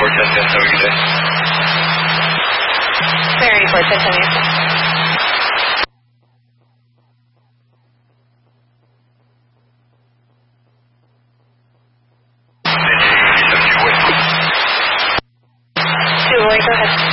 410, have a good day. Mary 410. Go ahead.